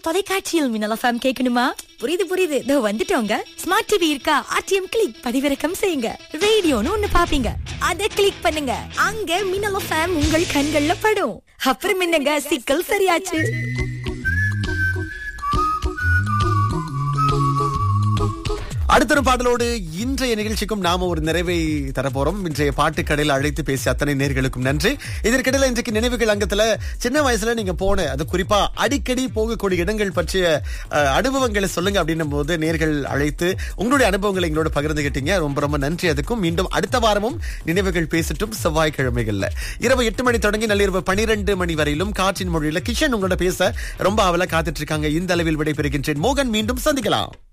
தொலைக்காட்சியில் மின்னல் எஃப்எம் கேட்கணுமா? புரியுது புரியுது, இதோ வந்துட்டோங்க. ஸ்மார்ட் டிவி இருக்கா? ஆர்டிஎம் கிளிக் பதிவிறக்கம் செய்யுங்க. ரேடியோன்னு ஒண்ணு பாப்பீங்க, அதை கிளிக் பண்ணுங்க. அங்க மின்னல் எஃப்எம் உங்கள் கண்கள்ல படும். அப்புறம் என்னங்க, சிக்கல் சரியாச்சு. அடுத்த ஒரு பாடலோடு இன்றைய நிகழ்ச்சிக்கும் நாம ஒரு நிறைவை தரப்போறோம். இன்றைய பாட்டு கடையில் அழைத்து பேசிய அத்தனை நேர்களுக்கும் நன்றி. இதற்கிடையில இன்றைக்கு நினைவுகள் அங்கத்துல சின்ன வயசுல நீங்க போன, அது குறிப்பா அடிக்கடி போகக்கூடிய இடங்கள் பற்றிய அனுபவங்களை சொல்லுங்க அப்படின்னும் போது நேர்கள் அழைத்து உங்களுடைய அனுபவங்களை எங்களோட பகிர்ந்துகிட்டீங்க. ரொம்ப ரொம்ப நன்றி. அதுக்கும் மீண்டும் அடுத்த வாரமும் நினைவுகள் பேசட்டும். செவ்வாய்க்கிழமைகள்ல இரவு 8 மணி தொடங்கி நள்ளிரவு 12 மணி வரையிலும் காற்றின் மொழியில கிஷன் உங்களோட பேச ரொம்ப அவல காத்துட்டு இருக்காங்க. இந்த அளவில் விடைபெறுகின்றேன். மோகன், மீண்டும் சந்திக்கலாம்.